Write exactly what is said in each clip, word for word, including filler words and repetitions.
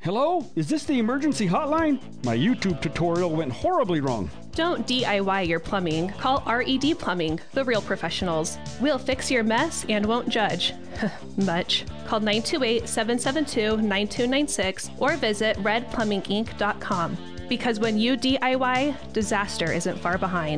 Hello? Is this the emergency hotline? My YouTube tutorial went horribly wrong. Don't D I Y your plumbing. Call R E D Plumbing, the real professionals. We'll fix your mess and won't judge. Much. Call nine two eight, seven seven two, nine two nine six or visit red plumbing inc dot com. Because when you D I Y, disaster isn't far behind.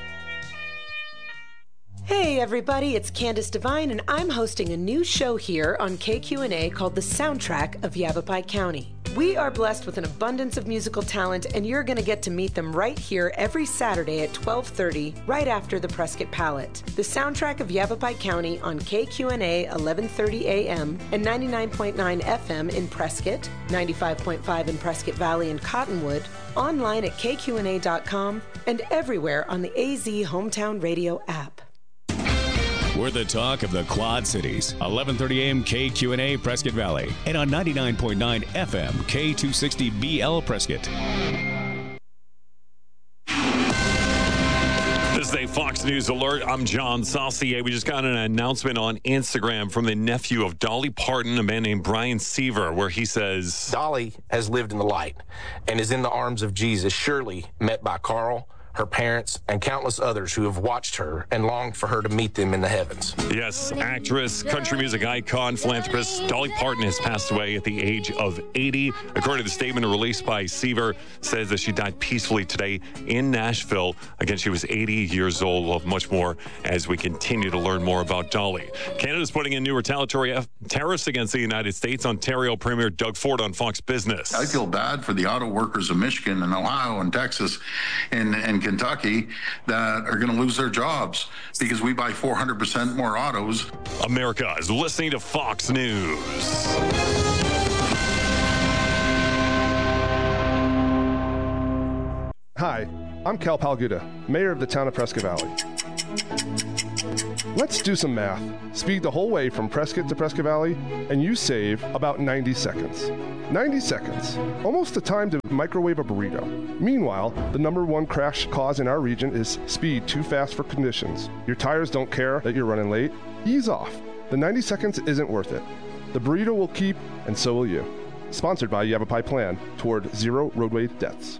Hey everybody, it's Candace Devine and I'm hosting a new show here on K Q N A called The Soundtrack of Yavapai County. We are blessed with an abundance of musical talent and you're going to get to meet them right here every Saturday at twelve thirty, right after the Prescott Palette. The Soundtrack of Yavapai County on K Q N A eleven thirty a m and ninety-nine point nine F M in Prescott, ninety-five point five in Prescott Valley and Cottonwood, online at K Q N A dot com and everywhere on the A Z Hometown Radio app. We're the talk of the Quad Cities. eleven thirty a m K Q N A Prescott Valley. And on ninety-nine point nine F M K two sixty B L Prescott. This is a Fox News alert. I'm John Saucier. We just got an announcement on Instagram from the nephew of Dolly Parton, a man named Brian Seaver, where he says, Dolly has lived in the light and is in the arms of Jesus, surely met by Carl, her parents, and countless others who have watched her and longed for her to meet them in the heavens. Yes, actress, country music icon, philanthropist Dolly Parton has passed away at the age of eighty. According to the statement released by Seaver, says that she died peacefully today in Nashville. Again, she was eighty years old. We'll have much more as we continue to learn more about Dolly. Canada's putting in new retaliatory F- tariffs against the United States. Ontario Premier Doug Ford on Fox Business. I feel bad for the auto workers of Michigan and Ohio and Texas and, and Kentucky that are going to lose their jobs because we buy four hundred percent more autos. America is listening to Fox News. Hi, I'm Cal Palguda, Mayor of the town of Prescott Valley. Let's do some math. Speed the whole way from Prescott to Prescott Valley, and you save about ninety seconds. ninety seconds, almost the time to microwave a burrito. Meanwhile, the number one crash cause in our region is speed too fast for conditions. Your tires don't care that you're running late. Ease off. The ninety seconds isn't worth it. The burrito will keep, and so will you. Sponsored by Yavapai Plan toward zero roadway deaths.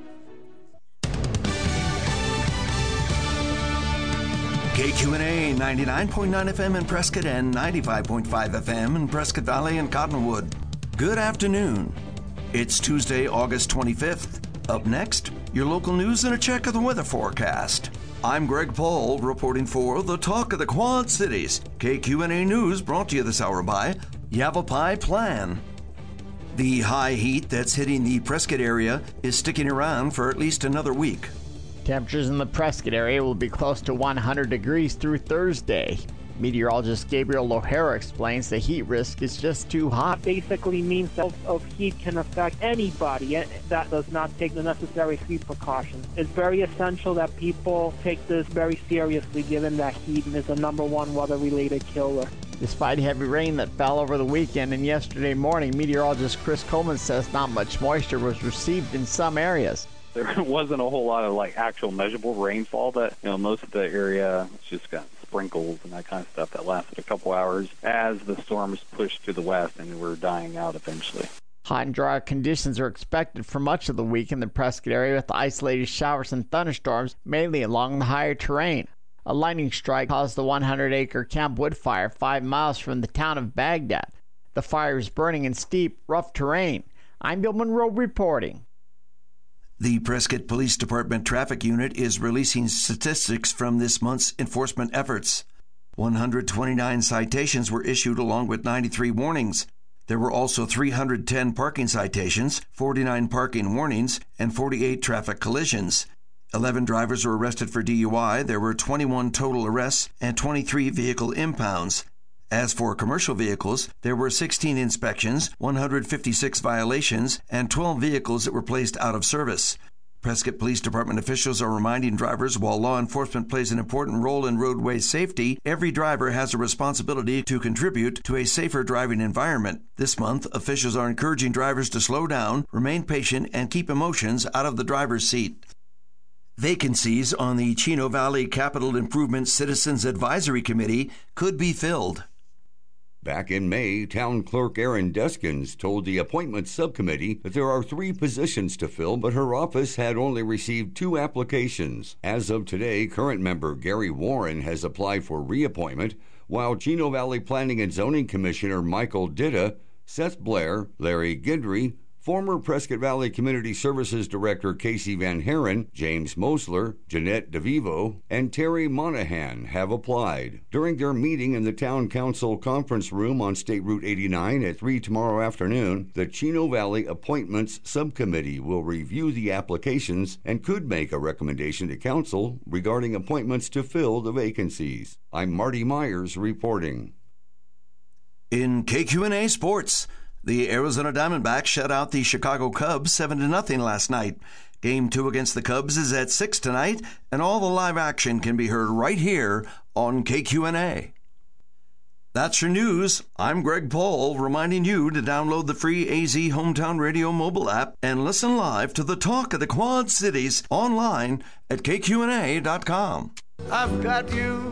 K Q N A ninety-nine point nine F M in Prescott and ninety-five point five F M in Prescott Valley and Cottonwood. Good afternoon. It's Tuesday, August twenty-fifth. Up next, your local news and a check of the weather forecast. I'm Greg Paul reporting for the Talk of the Quad Cities. K Q N A News brought to you this hour by Yavapai Plan. The high heat that's hitting the Prescott area is sticking around for at least another week. Temperatures in the Prescott area will be close to one hundred degrees through Thursday. Meteorologist Gabriel O'Hara explains the heat risk is just too hot. Basically means that of heat can affect anybody that does not take the necessary heat precautions. It's very essential that people take this very seriously, given that heat is the number one weather-related killer. Despite heavy rain that fell over the weekend and yesterday morning, meteorologist Chris Coleman says not much moisture was received in some areas. There wasn't a whole lot of like actual measurable rainfall. That you know, most of the area just got sprinkles and that kind of stuff that lasted a couple hours as the storms pushed to the west and were dying out eventually. Hot and dry conditions are expected for much of the week in the Prescott area with isolated showers and thunderstorms, mainly along the higher terrain. A lightning strike caused the one hundred acre Camp Wood fire five miles from the town of Baghdad. The fire is burning in steep, rough terrain. I'm Bill Monroe reporting. The Prescott Police Department Traffic Unit is releasing statistics from this month's enforcement efforts. one hundred twenty-nine citations were issued along with ninety-three warnings. There were also three hundred ten parking citations, forty-nine parking warnings, and forty-eight traffic collisions. eleven drivers were arrested for D U I. There were twenty-one total arrests and twenty-three vehicle impounds. As for commercial vehicles, there were sixteen inspections, one hundred fifty-six violations, and twelve vehicles that were placed out of service. Prescott Police Department officials are reminding drivers while law enforcement plays an important role in roadway safety, every driver has a responsibility to contribute to a safer driving environment. This month, officials are encouraging drivers to slow down, remain patient, and keep emotions out of the driver's seat. Vacancies on the Chino Valley Capital Improvement Citizens Advisory Committee could be filled. Back in May, Town Clerk Erin Deskins told the Appointments Subcommittee that there are three positions to fill, but her office had only received two applications. As of today, current member Gary Warren has applied for reappointment, while Chino Valley Planning and Zoning Commissioner Michael Ditta, Seth Blair, Larry Guidry, former Prescott Valley Community Services Director Casey Van Haren, James Mosler, Jeanette DeVivo, and Terry Monahan have applied. During their meeting in the Town Council Conference Room on State Route eighty-nine at three tomorrow afternoon, the Chino Valley Appointments Subcommittee will review the applications and could make a recommendation to Council regarding appointments to fill the vacancies. I'm Marty Myers reporting. In K Q N A Sports, the Arizona Diamondbacks shut out the Chicago Cubs seven to nothing last night. Game two against the Cubs is at six tonight, and all the live action can be heard right here on K Q N A. That's your news. I'm Greg Paul, reminding you to download the free A Z Hometown Radio mobile app and listen live to the talk of the Quad Cities online at K Q N A dot com. I've got you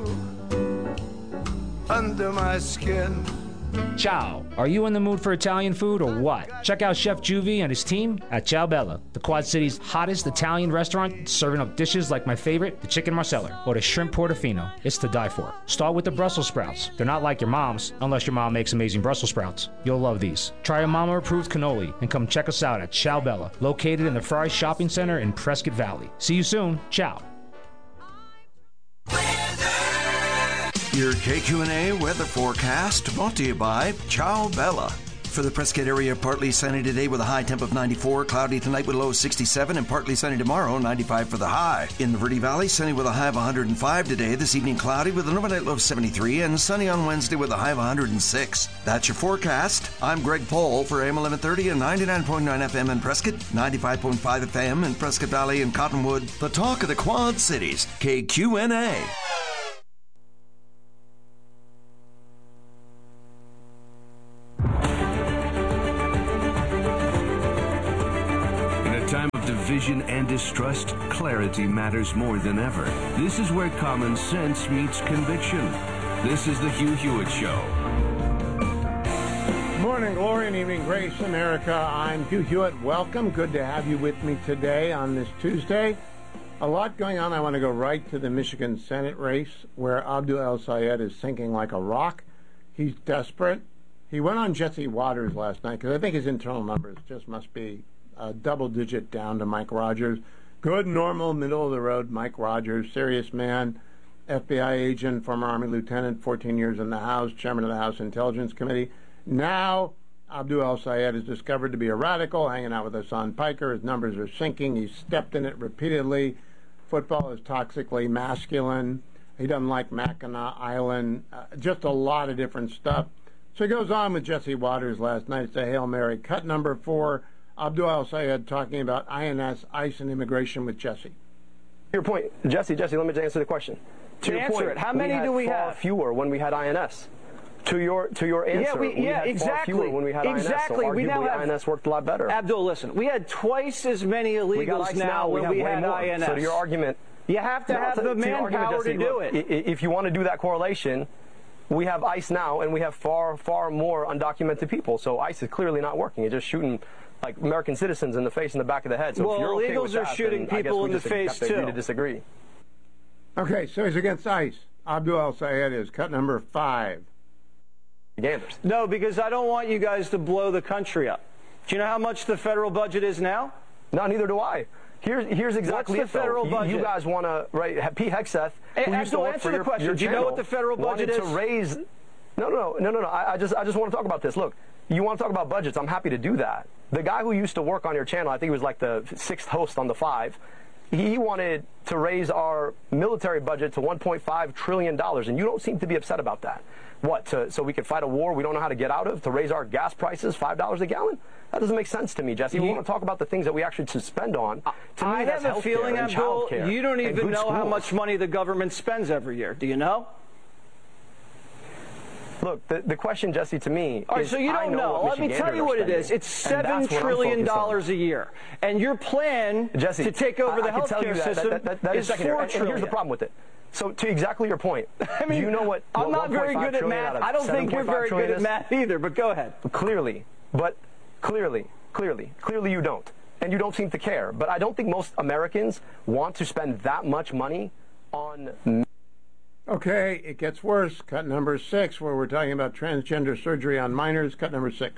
under my skin. Ciao. Are you in the mood for Italian food or what? Check out Chef Juvie and his team at Ciao Bella, the Quad City's hottest Italian restaurant, serving up dishes like my favorite, the chicken marsala, or the shrimp portofino. It's to die for. Start with the Brussels sprouts. They're not like your mom's, unless your mom makes amazing Brussels sprouts. You'll love these. Try a mama-approved cannoli and come check us out at Ciao Bella, located in the Fry Shopping Center in Prescott Valley. See you soon. Ciao. Your K Q N A weather forecast brought to you by Ciao Bella. For the Prescott area, partly sunny today with a high temp of ninety-four, cloudy tonight with a low of sixty-seven, and partly sunny tomorrow, ninety-five for the high. In the Verde Valley, sunny with a high of one hundred five today. This evening, cloudy with an overnight low of seventy-three, and sunny on Wednesday with a high of one hundred six. That's your forecast. I'm Greg Paul for A M eleven thirty and ninety-nine point nine F M in Prescott, ninety-five point five F M in Prescott Valley and Cottonwood. The talk of the Quad Cities, K Q N A. Division and distrust, clarity matters more than ever. This is where common sense meets conviction. This is the Hugh Hewitt Show. Morning glory and evening grace, America. I'm Hugh Hewitt. Welcome. Good to have you with me today on this Tuesday. A lot going on. I want to go right to the Michigan Senate race where Abdul El-Sayed is sinking like a rock. He's desperate. He went on Jesse Waters last night because I think his internal numbers just must be a double digit down to Mike Rogers. Good, normal, middle of the road Mike Rogers, serious man, F B I agent, former Army lieutenant, fourteen years in the House, chairman of the House Intelligence Committee. Now, Abdul El-Sayed is discovered to be a radical, hanging out with Hassan Piker. His numbers are sinking. He's stepped in it repeatedly. Football is toxically masculine. He doesn't like Mackinac Island. Uh, just a lot of different stuff. So he goes on with Jesse Waters last night. It's a Hail Mary. Cut number four. Abdul El-Sayed talking about I N S, ICE, and immigration with Jesse. Your point, Jesse, Jesse, let me answer the question. To, to your answer point, it, how many do we far have? Fewer when we had I N S. To your to your answer, yeah, we, we yeah, had exactly. far fewer when we had exactly. I N S. So we now have, I N S worked a lot better. Abdul, listen, we had twice as many illegals we now, now when we, we had more. I N S. So to your argument, you have to no, have to, the to manpower to do look, it. If you want to do that correlation, we have ICE now, and we have far far more undocumented people. So ICE is clearly not working. It's just shooting like American citizens in the face and the back of the head. So well, if you're okay illegals with that, are shooting then people I in guess the we face just have to too. agree to disagree. Okay, so he's against ICE. Abdul El-Sayed is cut number five. Ganders. No, because I don't want you guys to blow the country up. Do you know how much the federal budget is now? No, neither do I. Here's here's exactly What's the it, federal you, budget? You guys want to right? Pete Hegseth, who hey, used to work answer for the your, question. your Do you know what the federal budget wanted is? To raise. No, no, no, no, no. I, I just I just want to talk about this. Look, you want to talk about budgets? I'm happy to do that. The guy who used to work on your channel, I think he was like the sixth host on the Five. He wanted to raise our military budget to one point five trillion dollars, and you don't seem to be upset about that. What, to, so we could fight a war we don't know how to get out of, to raise our gas prices five dollars a gallon? That doesn't make sense to me, Jesse. We want to talk about the things that we actually should spend on. To I me, that's have a feeling, Abdul, you don't even know schools. how much money the government spends every year. Do you know? Look, the, the question, Jesse, to me All right, is, so you don't know. know. What Let me tell you what it is. It's seven trillion dollars a year, and your plan Jesse, to take over I, the I healthcare that, system that, that, that is, is four and, trillion. And here's the problem with it. So to exactly your point, I mean, do you know what? I'm what not very good at math. I don't think you're very good at math either, but go ahead. Clearly, but clearly, clearly, clearly you don't. And you don't seem to care. But I don't think most Americans want to spend that much money on... Okay, it gets worse. Cut number six, where we're talking about transgender surgery on minors. Cut number six.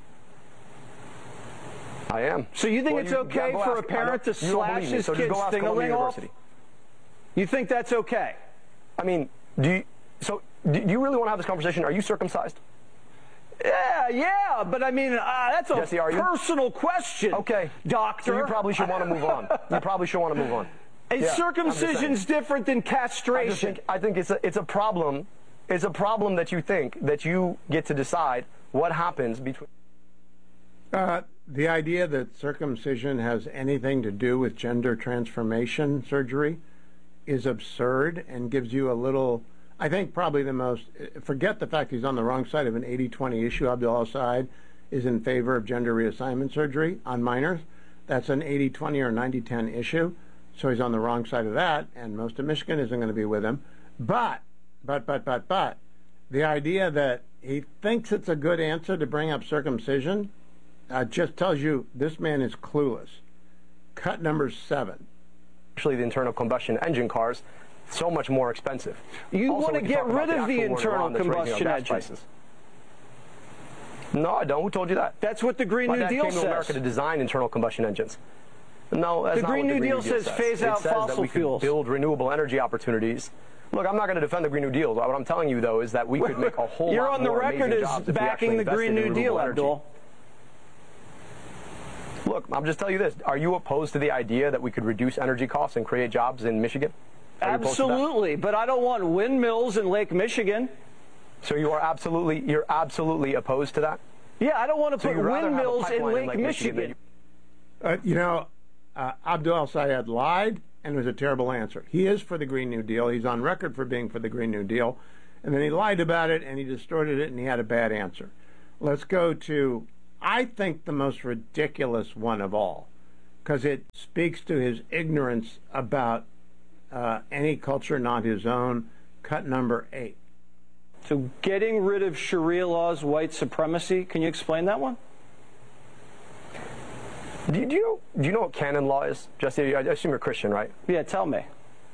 I am. So you think well, it's you, okay yeah, for ask, a parent to slash me, his so kid's thing-a-ling off? You think that's okay? I mean, do you, so do you really want to have this conversation? Are you circumcised? Yeah, yeah, but I mean, uh, that's a Jesse, personal question. Okay, doctor. So you probably should want to move on. You probably should want to move on. Is yeah, circumcision's different than castration? I, think, I think it's a it's a problem. It's a problem that you think that you get to decide what happens between. Uh, the idea that circumcision has anything to do with gender transformation surgery is absurd and gives you a little. I think probably the most, forget the fact he's on the wrong side of an eighty twenty issue. Abdul al-Sayed is in favor of gender reassignment surgery on minors. That's an eighty twenty or ninety ten issue. So he's on the wrong side of that, and most of Michigan isn't going to be with him. But, but, but, but, but, the idea that he thinks it's a good answer to bring up circumcision uh, just tells you this man is clueless. Cut number seven. Actually, the internal combustion engine cars, so much more expensive. You also, want to get rid of the internal combustion engine? No, I don't. Who told you that? That's what the Green My New dad Deal came says. to America to design internal combustion engines. No, that's the not Green what New the Green Deal New Deal says, says phase out it says fossil that we fuels. Could build renewable energy opportunities. Look, I'm not going to defend the Green New Deal. What I'm telling you, though, is that we could make a whole You're lot on the more record amazing as jobs if we backing actually the Green invested in New Deal, renewable Abdul. energy. Look, I'm just telling you this. Are you opposed to the idea that we could reduce energy costs and create jobs in Michigan? Absolutely, but I don't want windmills in Lake Michigan. So you are absolutely, you're absolutely opposed to that? Yeah, I don't want to so put windmills in Lake, Lake Michigan. Michigan uh, you know, uh, Abdul al-Sayed lied, and it was a terrible answer. He is for the Green New Deal. He's on record for being for the Green New Deal. And then he lied about it, and he distorted it, and he had a bad answer. Let's go to, I think, the most ridiculous one of all, because it speaks to his ignorance about uh, any culture not his own. Cut number eight. So getting rid of Sharia laws, white supremacy, can you explain that one? Do you, do you know, do you know what canon law is? Jesse, I assume you're Christian, right? Yeah, tell me.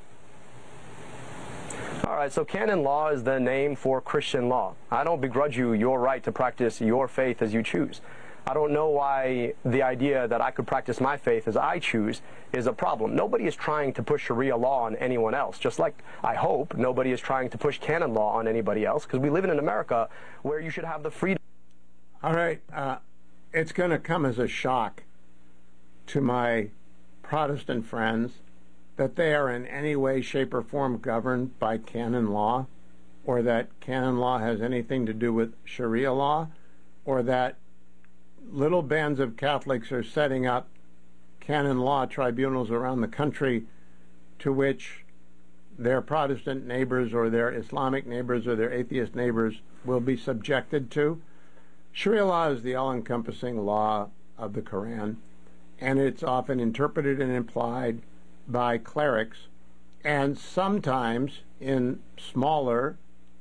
All right, so canon law is the name for Christian law. I don't begrudge you your right to practice your faith as you choose. I don't know why the idea that I could practice my faith as I choose is a problem. Nobody is trying to push Sharia law on anyone else, just like I hope nobody is trying to push canon law on anybody else, because we live in an America where you should have the freedom. All right, uh, it's going to come as a shock to my Protestant friends that they are in any way, shape, or form governed by canon law, or that canon law has anything to do with Sharia law, or that little bands of Catholics are setting up canon law tribunals around the country to which their Protestant neighbors or their Islamic neighbors or their atheist neighbors will be subjected to. Sharia law is the all-encompassing law of the Quran, and it's often interpreted and implied by clerics, and sometimes in smaller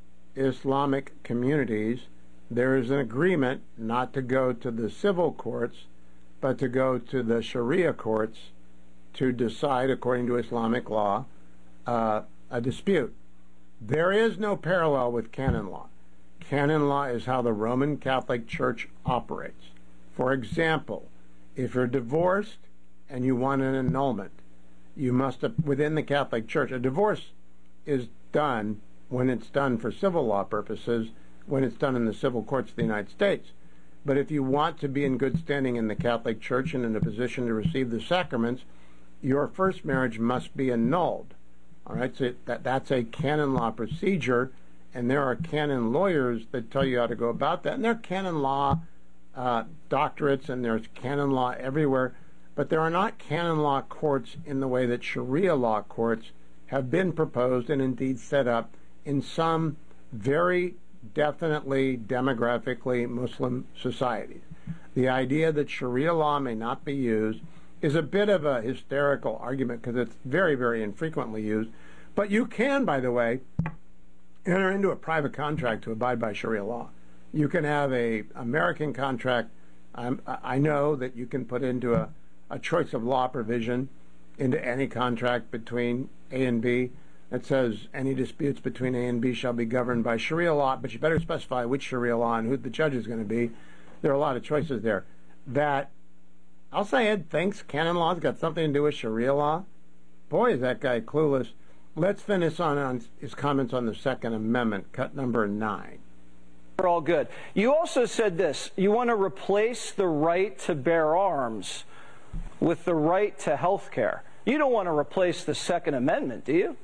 Islamic communities there is an agreement not to go to the civil courts but to go to the Sharia courts to decide, according to Islamic law, uh, a dispute. There is no parallel with canon law. Canon law is how the Roman Catholic Church operates. For example, if you're divorced and you want an annulment, you must, within the Catholic Church, a divorce is done when it's done for civil law purposes, when it's done in the civil courts of the United States. But if you want to be in good standing in the Catholic Church and in a position to receive the sacraments, your first marriage must be annulled. All right, so that, that's a canon law procedure, and there are canon lawyers that tell you how to go about that. And there are canon law uh, doctorates, and there's canon law everywhere, but there are not canon law courts in the way that Sharia law courts have been proposed and indeed set up in some very definitely demographically Muslim societies. The idea that Sharia law may not be used is a bit of a hysterical argument because it's very, very infrequently used. But you can, by the way, enter into a private contract to abide by Sharia law. You can have a American contract. Um, I know that you can put into a, a choice of law provision into any contract between A and B that says any disputes between A and B shall be governed by Sharia law, but you better specify which Sharia law and who the judge is going to be. There are a lot of choices there. That Al-Sayed thinks canon law's got something to do with Sharia law. Boy, is that guy clueless. Let's finish on, on his comments on the Second Amendment, cut number nine. We're all good. You also said this. You want to replace the right to bear arms with the right to health care. You don't want to replace the Second Amendment, do you?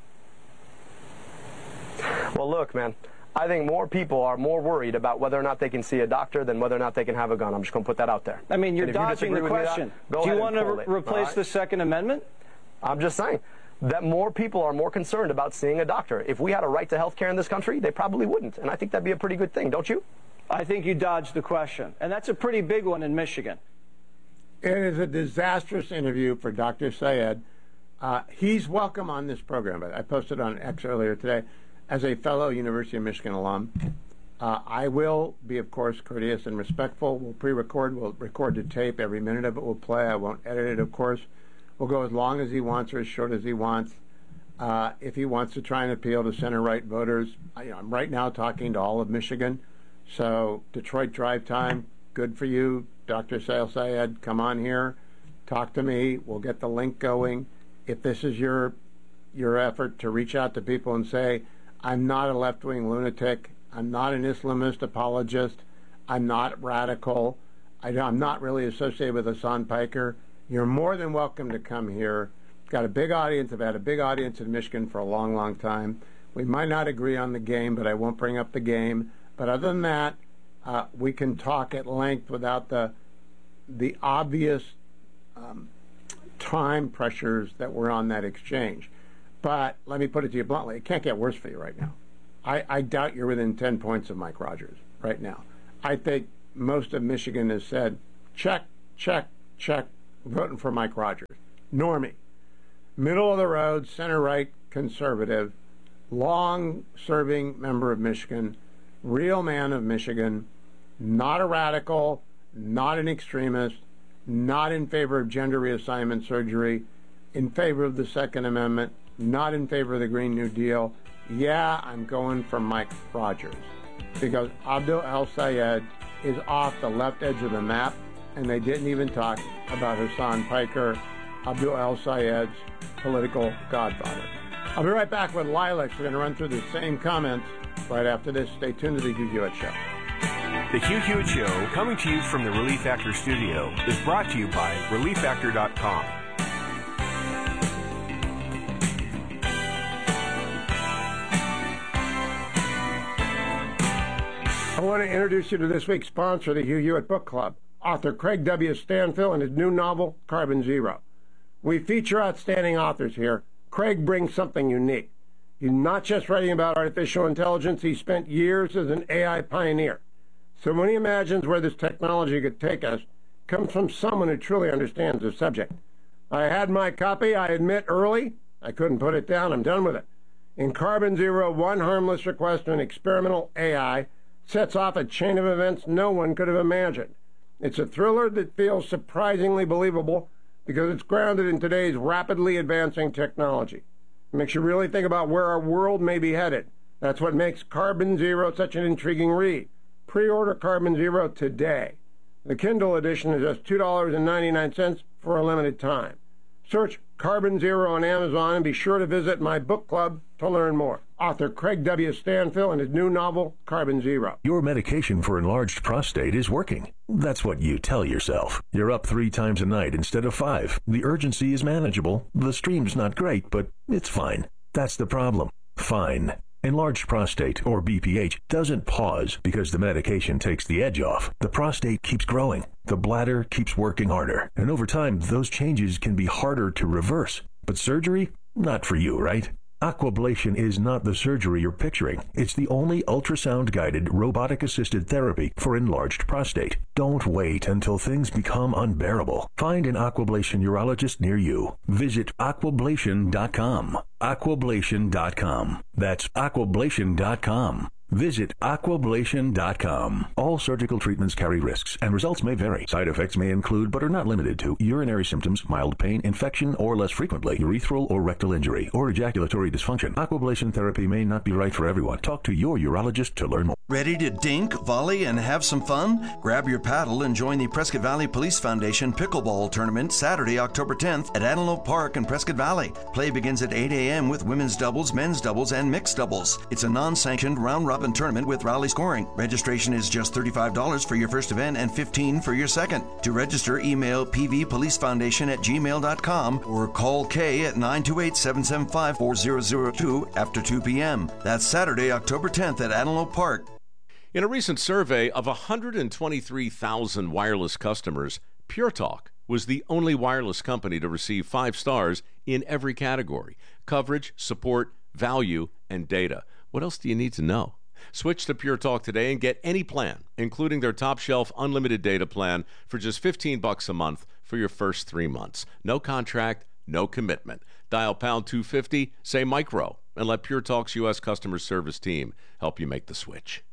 Well, look, man, I think more people are more worried about whether or not they can see a doctor than whether or not they can have a gun. I'm just going to put that out there. I mean, you're And if you dodging the disagree with me question. that, go Do you ahead want and to pull it, re- replace all right? the Second Amendment? I'm just saying that more people are more concerned about seeing a doctor. If we had a right to health care in this country, they probably wouldn't. And I think that'd be a pretty good thing, don't you? I think you dodged the question. And that's a pretty big one in Michigan. It is a disastrous interview for Doctor Sayed. Uh, he's welcome on this program. But I posted on X earlier today. As a fellow University of Michigan alum, uh, I will be, of course, courteous and respectful. We'll pre-record. We'll record the tape. Every minute of it will play. I won't edit it, of course. We'll go as long as he wants or as short as he wants. Uh, if he wants to try and appeal to center-right voters, I, you know, I'm right now talking to all of Michigan. So Detroit drive time, good for you. Doctor Sayed, come on here. Talk to me. We'll get the link going. If this is your your effort to reach out to people and say, I'm not a left-wing lunatic. I'm not an Islamist apologist. I'm not radical. I, I'm not really associated with Hassan Piker. You're more than welcome to come here. Got a big audience. I've had a big audience in Michigan for a long, long time. We might not agree on the game, but I won't bring up the game. But other than that, uh, we can talk at length without the the obvious um, time pressures that were on that exchange. But let me put it to you bluntly, it can't get worse for you right now. I, I doubt you're within ten points of Mike Rogers right now. I think most of Michigan has said, check, check, check, voting for Mike Rogers. Normie, middle of the road, center-right, conservative, long-serving member of Michigan, real man of Michigan, not a radical, not an extremist, not in favor of gender reassignment surgery, in favor of the Second Amendment, not in favor of the Green New Deal. Yeah, I'm going for Mike Rogers because Abdul El-Sayed is off the left edge of the map, and they didn't even talk about Hassan Piker, Abdul El-Sayed's political godfather. I'll be right back with Lilacs. We're going to run through the same comments right after this. Stay tuned to the Hugh Hewitt Show. The Hugh Hewitt Show, coming to you from the Relief Factor studio, is brought to you by relief factor dot com. I want to introduce you to this week's sponsor, the Hugh Hewitt Book Club, author Craig W. Stanfill and his new novel, Carbon Zero. We feature outstanding authors here. Craig brings something unique. He's not just writing about artificial intelligence, he spent years as an A I pioneer. So when he imagines where this technology could take us, it comes from someone who truly understands the subject. I had my copy, I admit, early. I couldn't put it down. I'm done with it. In Carbon Zero, one harmless request to an experimental A I sets off a chain of events no one could have imagined. It's a thriller that feels surprisingly believable because it's grounded in today's rapidly advancing technology. It makes you really think about where our world may be headed. That's what makes Carbon Zero such an intriguing read. Pre-order Carbon Zero today. The Kindle edition is just two dollars and ninety-nine cents for a limited time. Search Carbon Zero on Amazon and be sure to visit my book club to learn more. Author Craig W. Stanfill and his new novel, Carbon Zero. Your medication for enlarged prostate is working. That's what you tell yourself. You're up three times a night instead of five. The urgency is manageable. The stream's not great, but it's fine. That's the problem. Fine. Enlarged prostate, or B P H, doesn't pause because the medication takes the edge off. The prostate keeps growing. The bladder keeps working harder. And over time, those changes can be harder to reverse. But surgery? Not for you, right? Aquablation is not the surgery you're picturing. It's the only ultrasound-guided, robotic-assisted therapy for enlarged prostate. Don't wait until things become unbearable. Find an Aquablation urologist near you. Visit aquablation dot com. aquablation dot com. That's aquablation dot com. Visit aquablation dot com. All surgical treatments carry risks, and results may vary. Side effects may include, but are not limited to, urinary symptoms, mild pain, infection, or less frequently, urethral or rectal injury, or ejaculatory dysfunction. Aquablation therapy may not be right for everyone. Talk to your urologist to learn more. Ready to dink, volley, and have some fun? Grab your paddle and join the Prescott Valley Police Foundation Pickleball Tournament Saturday, October tenth at Antelope Park in Prescott Valley. Play begins at eight a.m. with women's doubles, men's doubles, and mixed doubles. It's a non-sanctioned round-robin tournament with rally scoring. Registration is just thirty-five dollars for your first event and fifteen dollars for your second. To register, email p v police foundation at gmail dot com or call Kay at nine two eight, seven seven five, four zero zero two after two p.m. That's Saturday, October tenth at Antelope Park. In a recent survey of one hundred twenty-three thousand wireless customers, Pure Talk was the only wireless company to receive five stars in every category: coverage, support, value, and data. What else do you need to know? Switch to Pure Talk today and get any plan, including their top shelf unlimited data plan, for just fifteen bucks a month for your first three months. No contract, no commitment. Dial pound two fifty, say micro, and let Pure Talk's U S customer service team help you make the switch.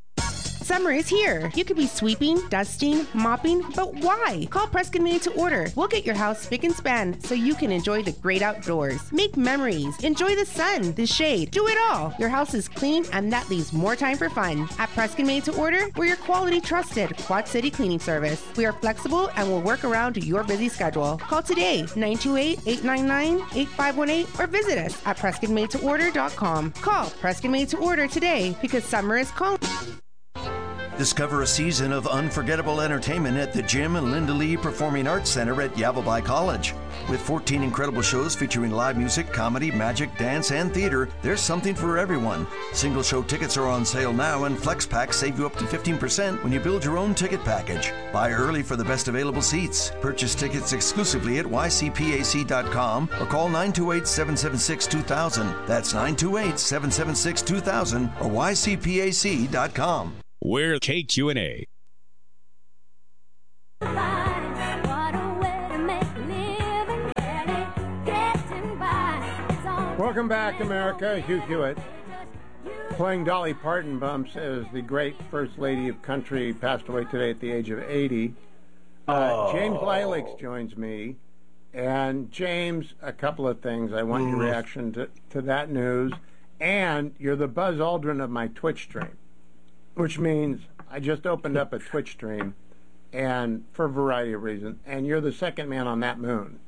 Summer is here. You could be sweeping, dusting, mopping, but why? Call Prescott Made to Order. We'll get your house spick and span so you can enjoy the great outdoors. Make memories. Enjoy the sun, the shade. Do it all. Your house is clean, and that leaves more time for fun. At Prescott Made to Order, we're your quality, trusted Quad City cleaning service. We are flexible and will work around your busy schedule. Call today, nine two eight, eight nine nine, eight five one eight, or visit us at prescott made to order dot com. Call Prescott Made to Order today because summer is calling. Discover a season of unforgettable entertainment at the Jim and Linda Lee Performing Arts Center at Yavapai College. With fourteen incredible shows featuring live music, comedy, magic, dance, and theater, there's something for everyone. Single show tickets are on sale now, and Flex Packs save you up to fifteen percent when you build your own ticket package. Buy early for the best available seats. Purchase tickets exclusively at y c p a c dot com or call nine two eight, seven seven six, two thousand. That's nine two eight, seven seven six, two thousand or y c p a c dot com. We're K Q and A. Welcome back, America. Hugh Hewitt playing Dolly Parton bumps as the great First Lady of Country passed away today at the age of eighty. Uh, Oh. James Lilacs joins me. And James, a couple of things. I want your Oof. reaction to, to that news. And you're the Buzz Aldrin of my Twitch stream, which means I just opened up a Twitch stream, and for a variety of reasons, and you're the second man on that moon.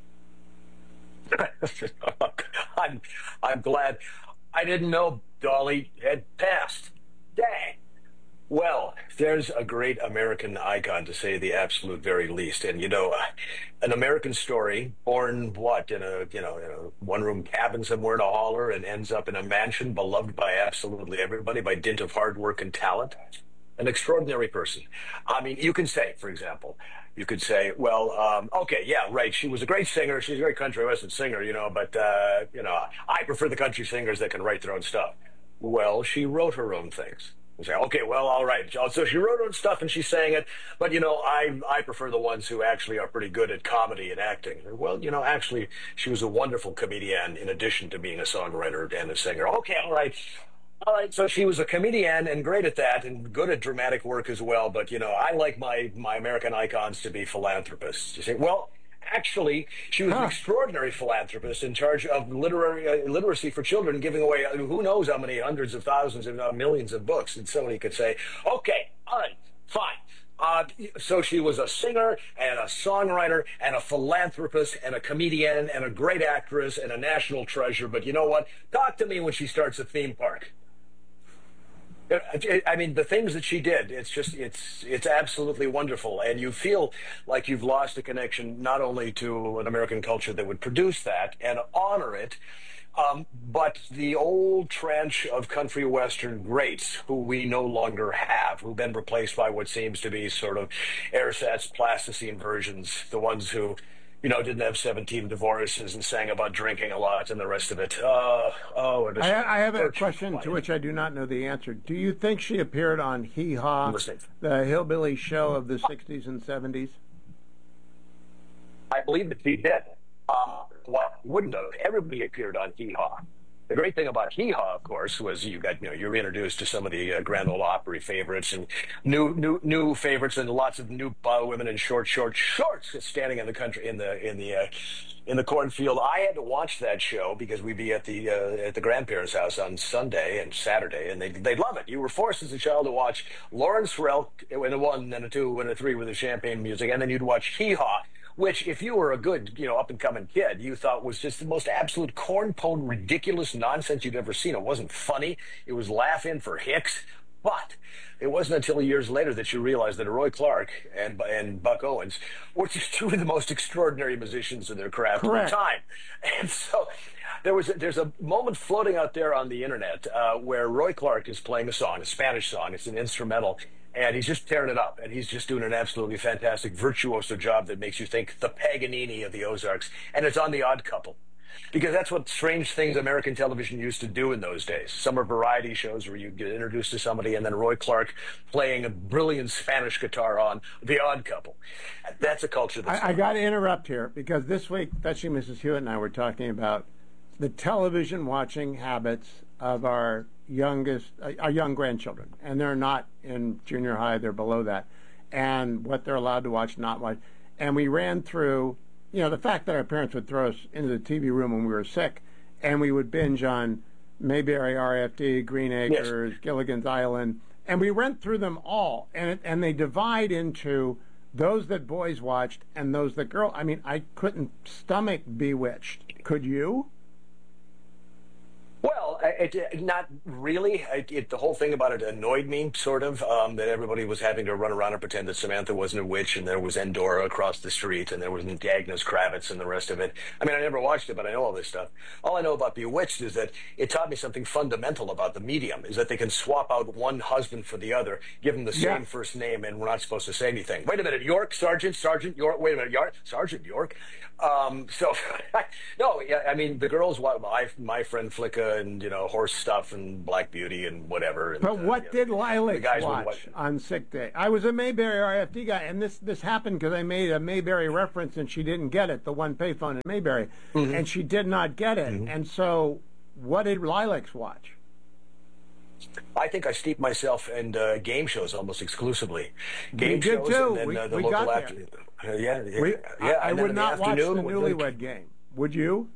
I'm, I'm glad. I didn't know Dolly had passed. Dang. Well, there's a great American icon, to say the absolute very least. And, you know, uh, an American story, born, what, in a, you know, in a one-room cabin somewhere in a holler and ends up in a mansion beloved by absolutely everybody by dint of hard work and talent. An extraordinary person. I mean, you can say, for example, you could say, well, um, okay, yeah, right, she was a great singer. She's a great country western singer, you know, but, uh, you know, I prefer the country singers that can write their own stuff. Well, she wrote her own things. You say, okay, well, all right. So she wrote her own stuff and she sang it, but, you know, I I prefer the ones who actually are pretty good at comedy and acting. Well, you know, actually, she was a wonderful comedian in addition to being a songwriter and a singer. Okay, all right. All right, so she was a comedian and great at that and good at dramatic work as well. But, you know, I like my, my American icons to be philanthropists. You say, well, actually, she was huh. an extraordinary philanthropist in charge of literary uh, literacy for children, giving away uh, who knows how many hundreds of thousands, if not millions of books. And somebody could say, okay, all right, fine. Uh, so she was a singer and a songwriter and a philanthropist and a comedian and a great actress and a national treasure. But you know what? Talk to me when she starts a theme park. I mean, the things that she did, it's just, it's it's absolutely wonderful. And you feel like you've lost a connection not only to an American culture that would produce that and honor it, um, but the old trench of country western greats who we no longer have, who've been replaced by what seems to be sort of ersatz plasticine versions, the ones who you know, didn't have seventeen divorces and sang about drinking a lot and the rest of it. Uh, oh, it is I, I have a question to which I do not know the answer. Do you think she appeared on Hee Haw, the hillbilly show of the sixties and seventies? I believe that she did. Uh, well, wouldn't have. Everybody appeared on Hee Haw. The great thing about Hee Haw, of course, was you got you know you were introduced to some of the uh, Grand Ole Opry favorites and new new new favorites and lots of new uh, women in short short shorts standing in the country in the in the uh, in the cornfield. I had to watch that show because we'd be at the uh, at the grandparents' house on Sunday and Saturday, and they they'd love it. You were forced as a child to watch Lawrence Ferrell in a one and a two and a three with the champagne music, and then you'd watch Hee Haw, which, if you were a good, you know, up-and-coming kid, you thought was just the most absolute corn-pone, ridiculous nonsense you'd ever seen. It wasn't funny. It was laugh-in for Hicks. But it wasn't until years later that you realized that Roy Clark and and Buck Owens were just two of the most extraordinary musicians of their craft Correct. at the time. And so there was a, there's a moment floating out there on the internet uh, where Roy Clark is playing a song, a Spanish song. It's an instrumental. And he's just tearing it up, and he's just doing an absolutely fantastic virtuoso job that makes you think the Paganini of the Ozarks. And it's on The Odd Couple, because that's what strange things American television used to do in those days. Summer variety shows where you get introduced to somebody, and then Roy Clark playing a brilliant Spanish guitar on The Odd Couple. That's a culture that's... I, I got to interrupt here, because this week, Fetching Missus Hewitt and I were talking about the television watching habits of our youngest, uh, our young grandchildren, and they're not in junior high, they're below that, and what they're allowed to watch, not watch. And we ran through, you know, the fact that our parents would throw us into the T V room when we were sick, and we would binge on Mayberry, R F D, Green Acres, yes. Gilligan's Island, and we went through them all, and it, and they divide into those that boys watched and those that girls. I mean, I couldn't stomach Bewitched. Could you? Well, it, it, not really. It, it, the whole thing about it annoyed me, sort of, um, that everybody was having to run around and pretend that Samantha wasn't a witch, and there was Endora across the street, and there was Agnes Kravitz and the rest of it. I mean, I never watched it, but I know all this stuff. All I know about Bewitched is that it taught me something fundamental about the medium, is that they can swap out one husband for the other, give them the same yeah. first name, and we're not supposed to say anything. Wait a minute, York, Sergeant, Sergeant York, wait a minute, York, Sergeant York. Um, so, no, yeah, I mean, the girls, my, my friend Flicka and, you know, Horse Stuff and Black Beauty and whatever. And, but what uh, did Lilac watch, watch on sick day? I was a Mayberry R F D guy, and this this happened because I made a Mayberry reference and she didn't get it, the one payphone in Mayberry, mm-hmm. and she did not get it. Mm-hmm. And so what did Lilacs watch? I think I steeped myself in uh, game shows almost exclusively. Game we did shows too. and then we, uh, the we local got after. there. Uh, yeah, yeah, we, yeah. I, I would not the watch the Newlywed the... game. Would you?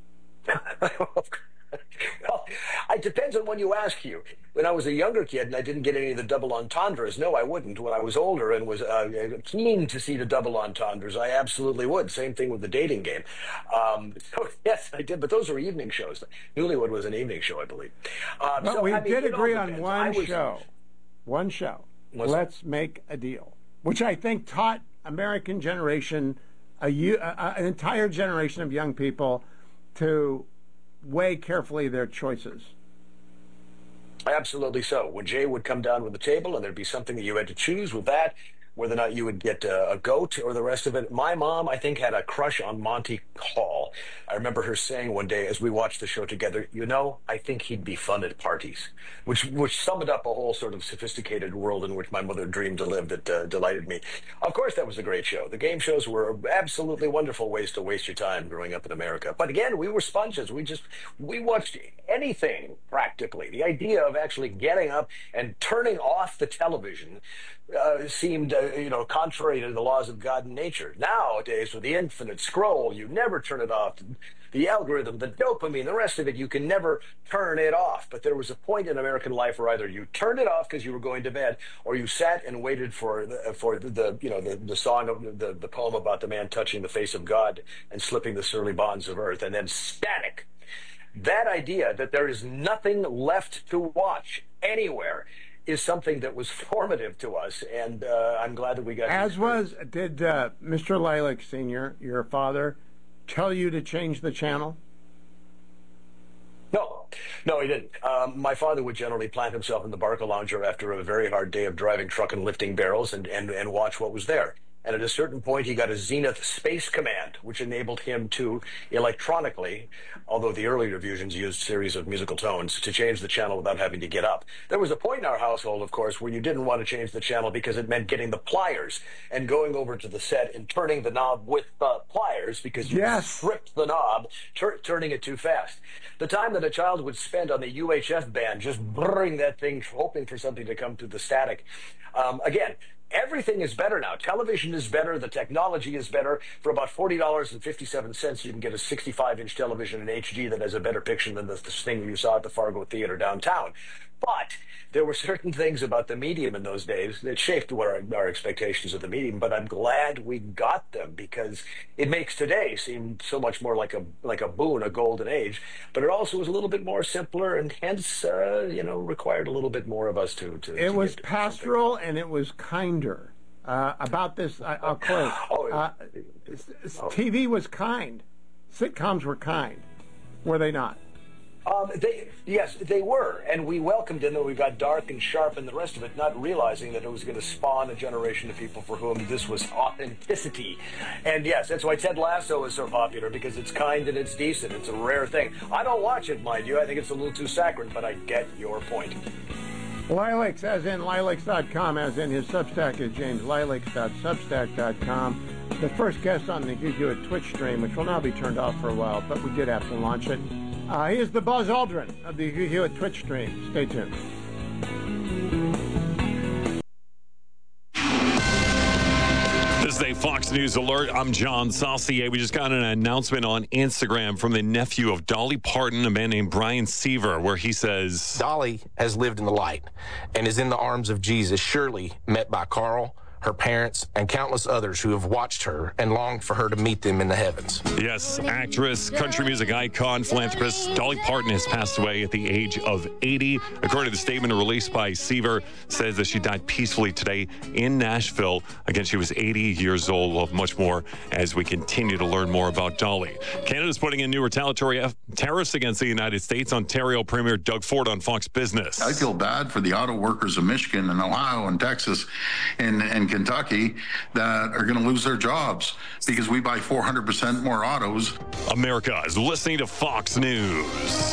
Well, it depends on when you ask you. When I was a younger kid and I didn't get any of the double entendres, no, I wouldn't. When I was older and was uh, keen to see the double entendres, I absolutely would. Same thing with the dating game. Um, so, yes, I did, but those were evening shows. Newlywed was an evening show, I believe. Um, but so, we I mean, did agree on one was, show. One show. Let's it? Make a Deal, which I think taught American generation, a, a, an entire generation of young people, to weigh carefully their choices. Absolutely so. When Jay would come down with the table and there'd be something that you had to choose with that, whether or not you would get uh, a goat or the rest of it. My mom, I think, had a crush on Monty Hall. I remember her saying one day as we watched the show together, you know, I think he'd be fun at parties, which which summed up a whole sort of sophisticated world in which my mother dreamed to live that uh, delighted me. Of course, that was a great show. The game shows were absolutely wonderful ways to waste your time growing up in America. But again, we were sponges. We just, we watched anything practically. The idea of actually getting up and turning off the television Uh, seemed, uh, you know, contrary to the laws of God and nature. Nowadays, with the infinite scroll, you never turn it off. The algorithm, the dopamine, the rest of it, you can never turn it off. But there was a point in American life where either you turned it off because you were going to bed, or you sat and waited for the, for the, the you know, the, the song of the, the poem about the man touching the face of God and slipping the surly bonds of earth, and then static. That idea that there is nothing left to watch anywhere is something that was formative to us, and uh, I'm glad that we got. As was, did uh, Mister Lilac Senior, your father, tell you to change the channel? No, no, he didn't. Um, my father would generally plant himself in the Barcalounger after a very hard day of driving truck and lifting barrels, and, and, and watch what was there. And at a certain point, he got a Zenith Space Command, which enabled him to electronically, although the earlier versions used a series of musical tones, to change the channel without having to get up. There was a point in our household, of course, where you didn't want to change the channel because it meant getting the pliers and going over to the set and turning the knob with the pliers because you yes. stripped the knob, tur- turning it too fast. The time that a child would spend on the U H F band just brrring that thing, hoping for something to come through the static. Um, again, everything is better now. Television is better. The technology is better. For about forty dollars and fifty-seven cents, you can get a sixty-five inch television in H D that has a better picture than this, this thing you saw at the Fargo Theater downtown. But there were certain things about the medium in those days that shaped what our, our expectations of the medium. But I'm glad we got them because it makes today seem so much more like a like a boon, a golden age. But it also was a little bit more simpler and hence, uh, you know, required a little bit more of us to. to it to was pastoral and it was kinder. Uh, about this, I, I'll quote. oh, uh, oh. T V was kind. Sitcoms were kind. Were they not? Um, they, yes, they were, and we welcomed it, and we got dark and sharp and the rest of it, not realizing that it was going to spawn a generation of people for whom this was authenticity. And yes, that's why Ted Lasso is so popular, because it's kind and it's decent. It's a rare thing. I don't watch it, mind you. I think it's a little too saccharine, but I get your point. Lilacs, as in lilacs dot com, as in his Substack is james lilacs dot substack dot com. The first guest on the Hugh Hewitt Twitch stream, which will now be turned off for a while, but we did have to launch it. Uh, he is the Buzz Aldrin of the Hugh Hewitt Twitch stream. Stay tuned. This is a Fox News alert. I'm John Saucier. We just got an announcement on Instagram from the nephew of Dolly Parton, a man named Brian Seaver, where he says, Dolly has lived in the light and is in the arms of Jesus, surely met by Carl, her parents, and countless others who have watched her and longed for her to meet them in the heavens. Yes, actress, country music icon, philanthropist Dolly Parton has passed away at the age of eighty. According to the statement released by Seaver, says that she died peacefully today in Nashville. Again, she was eighty years old. We'll have much more as we continue to learn more about Dolly. Canada's putting in new retaliatory tariffs against the United States. Ontario Premier Doug Ford on Fox Business. I feel bad for the auto workers of Michigan and Ohio and Texas and, and Kentucky that are going to lose their jobs because we buy four hundred percent more autos. America is listening to Fox News.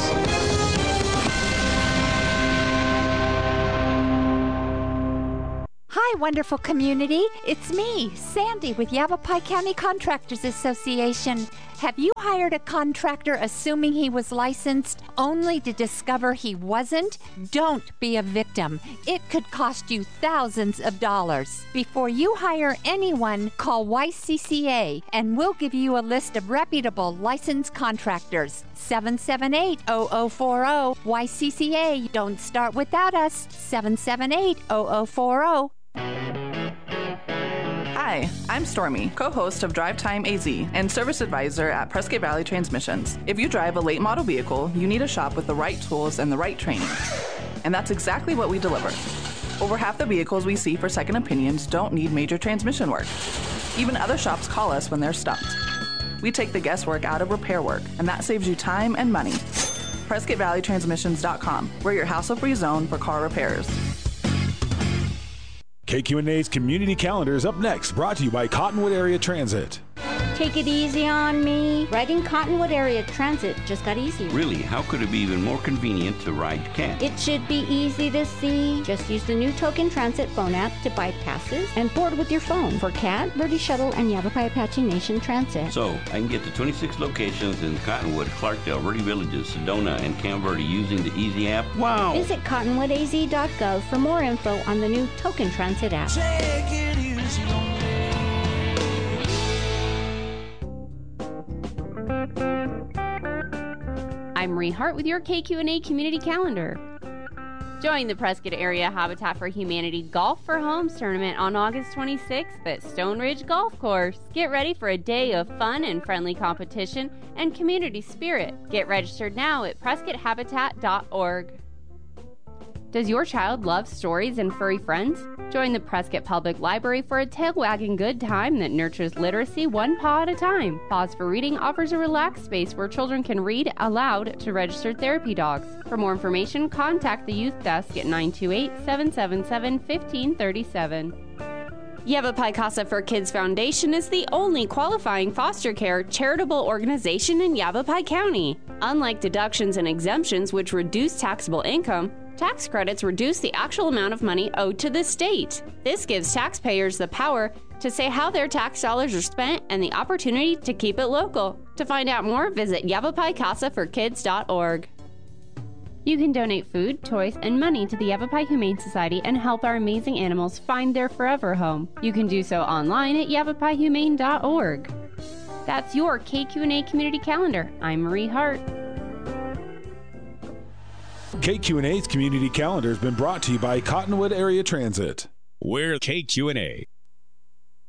Hi, wonderful community. It's me, Sandy, with Yavapai County Contractors Association. Have you hired a contractor assuming he was licensed only to discover he wasn't? Don't be a victim. It could cost you thousands of dollars. Before you hire anyone, call Y C C A and we'll give you a list of reputable licensed contractors. seven seven eight, zero zero four zero. Y C C A. Don't start without us. seven seven eight, zero zero four zero. Hi, I'm Stormy, co-host of Drive Time A Z and service advisor at Prescott Valley Transmissions. If you drive a late model vehicle, you need a shop with the right tools and the right training. And that's exactly what we deliver. Over half the vehicles we see for second opinions don't need major transmission work. Even other shops call us when they're stumped. We take the guesswork out of repair work, and that saves you time and money. Prescott Valley Transmissions dot com. We're your hassle-free zone for car repairs. K Q N A's Community Calendar is up next, brought to you by Cottonwood Area Transit. Take it easy on me. Riding Cottonwood Area Transit just got easier. Really? How could it be even more convenient to ride C A T? It should be easy to see. Just use the new Token Transit phone app to buy passes and board with your phone for C A T, Verde Shuttle, and Yavapai Apache Nation Transit. So, I can get to twenty-six locations in Cottonwood, Clarkdale, Verde Villages, Sedona, and Camp Verde using the Easy app? Wow! Visit cottonwood a z dot gov for more info on the new Token Transit app. Take it easy on me. I'm Marie Hart with your K Q N A Community Calendar. Join the Prescott Area Habitat for Humanity Golf for Homes tournament on August twenty-sixth at Stone Ridge Golf Course. Get ready for a day of fun and friendly competition and community spirit. Get registered now at prescott habitat dot org. Does your child love stories and furry friends? Join the Prescott Public Library for a tail-wagging good time that nurtures literacy one paw at a time. Pause for Reading offers a relaxed space where children can read aloud to registered therapy dogs. For more information, contact the youth desk at nine two eight, seven seven seven, one five three seven. Yavapai Casa for Kids Foundation is the only qualifying foster care charitable organization in Yavapai County. Unlike deductions and exemptions, which reduce taxable income, tax credits reduce the actual amount of money owed to the state. This gives taxpayers the power to say how their tax dollars are spent and the opportunity to keep it local. To find out more, visit yavapai casa for kids dot org. You can donate food, toys, and money to the Yavapai Humane Society and help our amazing animals find their forever home. You can do so online at yavapai humane dot org. That's your K Q and A Community Calendar. I'm Marie Hart. K Q and A's Community Calendar has been brought to you by Cottonwood Area Transit. We're K Q and A.